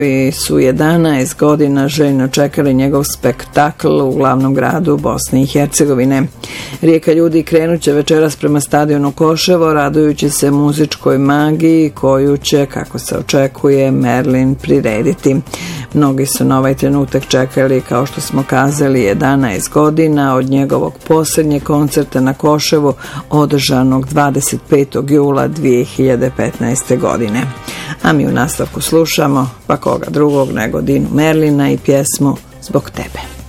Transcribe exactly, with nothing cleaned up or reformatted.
su jedanaest godina željno čekali njegov spektakl u glavnom gradu Bosne i Hercegovine. Rijeka ljudi krenut će večeras prema stadionu Koševo, radujući se muzičkoj magiji koju će, kako se očekuje, Merlin prirediti. Mnogi su na ovaj trenutak čekali, kao što smo kazali, jedanaest godina od njegovog posljednjeg koncerta na Koševu, održanog dvadeset petog jula dvije hiljade petnaeste. godine. A mi u nastavku slušamo pa koga drugog nego Dinu Merlina i pjesmu Zbog tebe.